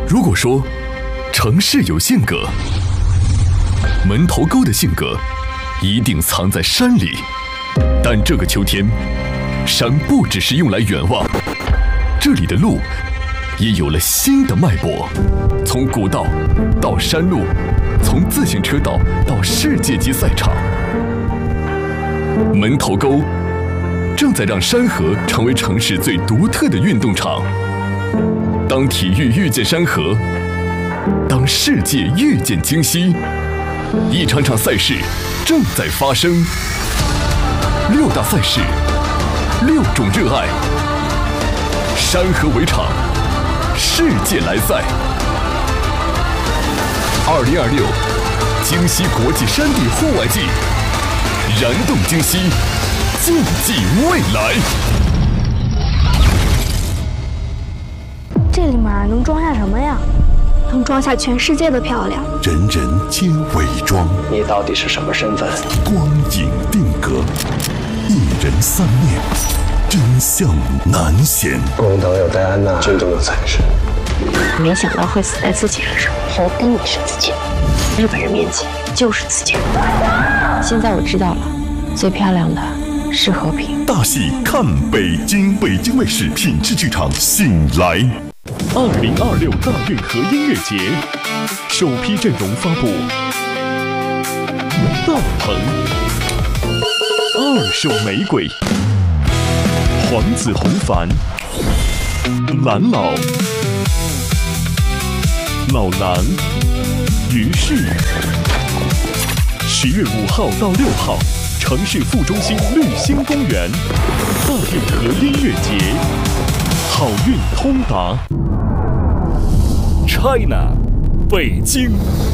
如果说城市有性格，门头沟的性格一定藏在山里。但这个秋天，山不只是用来远望，这里的路也有了新的脉搏，从古道到山路，从自行车道到世界级赛场。门头沟正在让山河成为城市最独特的运动场。当体育遇见山河，当世界遇见京西，一场场赛事正在发生。6大赛事，6种热爱，山河为场，世界来赛。2026京西国际山地户外季，燃动京西，竞技未来。 这里面能装下什么呀？能装下全世界的漂亮。 人人皆伪装， 你到底是什么身份？ 光影定格，一人3面，真相难显。 共党有戴安娜，军中有财神。 没想到会死在自己身上，活跟你是自己，日本人面前就是自己。现在我知道了，最漂亮的是和平。 大戏看北京，北京卫视品质剧场醒来。 2026大运河音乐节首批阵容发布：大鹏、2手玫瑰、黄子弘凡、蓝老、老狼、于适。10月5号到6号，城市副中心绿星公园大运河音乐节，好运通达。China， 北京。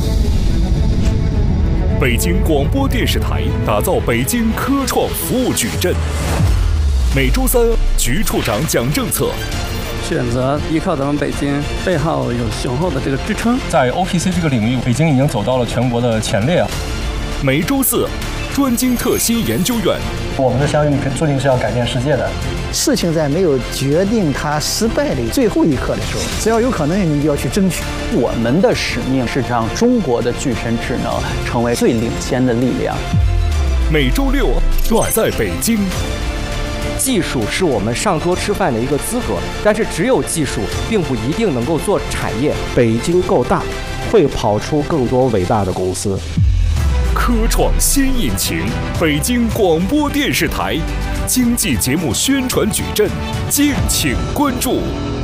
北京广播电视台打造北京科创服务矩阵。每周三，局处长讲政策。 选择依靠咱们北京，背后有雄厚的这个支撑。 在 OPC 这个领域，北京已经走到了全国的前列。 每周四，专精特新研究院。 我们的相遇注定是要改变世界的。 事情在没有决定它失败的最后一刻的时候，只要有可能，你就要去争取。 我们的使命是让中国的具身智能成为最领先的力量。 每周六，我在北京。 技术是我们上桌吃饭的一个资格，但是只有技术并不一定能够做产业。 北京够大，会跑出更多伟大的公司。 科创新引擎，北京广播电视台经济节目宣传矩阵，敬请关注。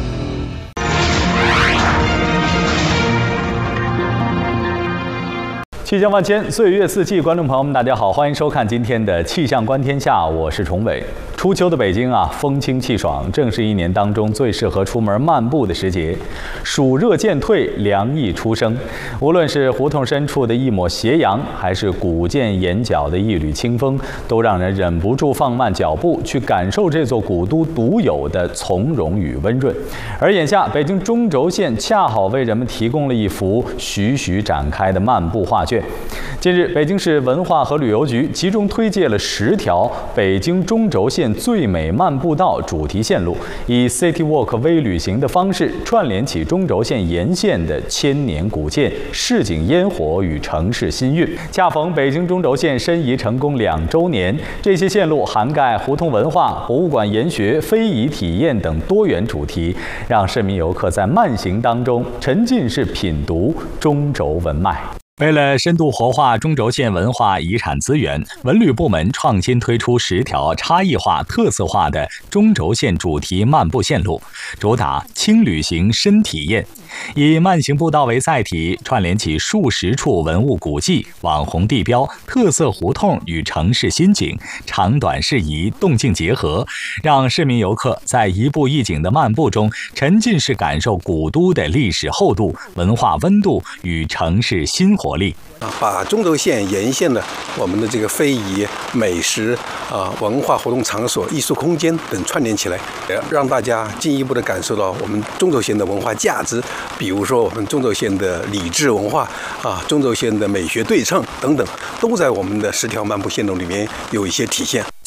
气象万千，岁月四季，观众朋友们，大家好，欢迎收看今天的气象观天下，我是崇伟。初秋的北京啊，风清气爽，正是一年当中最适合出门漫步的时节。暑热渐退，凉意初生。无论是胡同深处的一抹斜阳，还是古建眼角的一缕清风，都让人忍不住放慢脚步，去感受这座古都独有的从容与温润。而眼下，北京中轴线恰好为人们提供了一幅徐徐展开的漫步画卷。近日，北京市文化和旅游局集中推介了10条北京中轴线最美漫步道主题线路，以 City Walk 微旅行的方式串联起中轴线沿线的千年古建、市井烟火与城市新韵。恰逢北京中轴线申遗成功2周年，这些线路涵盖胡同文化、博物馆研学、非遗体验等多元主题，让市民游客在慢行当中沉浸式品读中轴文脉。为了深度活化中轴线文化遗产资源，文旅部门创新推出10条差异化、特色化的中轴线主题漫步线路，主打轻旅行、深体验，以慢行步道为载体，串联起数十处文物古迹、网红地标、特色胡同与城市新景，长短适宜，动静结合，让市民游客在一步一景的漫步中，沉浸式感受古都的历史厚度、文化温度与城市新活力。 把中轴线沿线的我们的这个非遗、美食文化活动场所、艺术空间等串联起来，让大家进一步的感受到我们中轴线的文化价值，比如说我们中轴线的礼制文化中轴线的美学对称等等，都在我们的10条漫步线路里面有一些体现。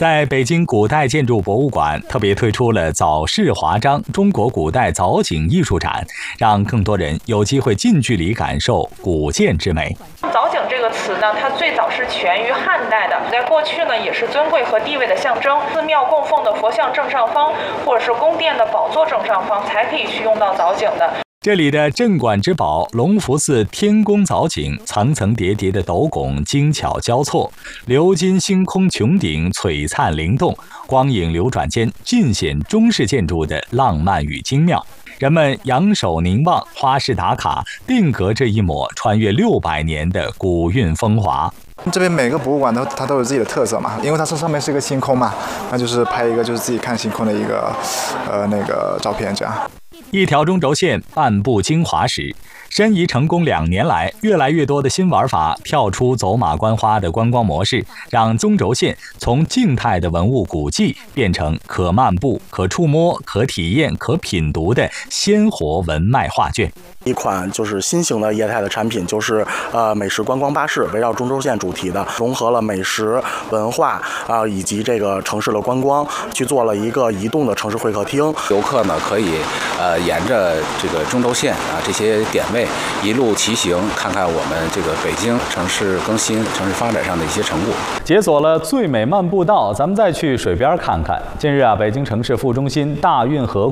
在北京古代建筑博物馆特别推出了早市华章中国古代藻井艺术展，让更多人有机会近距离感受古建之美。 藻井这个词呢，它最早是源于汉代的，在过去呢也是尊贵和地位的象征。寺庙供奉的佛像正上方，或者是宫殿的宝座正上方，才可以去用到藻井的。 这里的镇馆之宝隆福寺天宫藻井，层层叠叠的斗拱精巧交错，鎏金星空穹顶璀璨灵动，光影流转间尽显中式建筑的浪漫与精妙。人们仰首凝望，花式打卡，定格这一抹穿越600年的古韵风华。 这边每个博物馆它都有自己的特色嘛，因为它上面是一个星空嘛，那就是拍一个就是自己看星空的一个那个照片这样。 一条中轴线，半部精华史。申遗成功2年来，越来越多的新玩法跳出走马观花的观光模式，让中轴线从静态的文物古迹变成可漫步、可触摸、可体验、可品读的鲜活文脉画卷。 一款就是新型的业态的产品，就是美食观光巴士，围绕中轴线主题的，融合了美食、文化以及这个城市的观光，去做了一个移动的城市会客厅。 游客呢可以沿着这个中轴线这些点位一路骑行，看看我们这个北京城市更新、城市发展上的一些成果。 解锁了最美漫步道，咱们再去水边看看。近日北京城市副中心大运河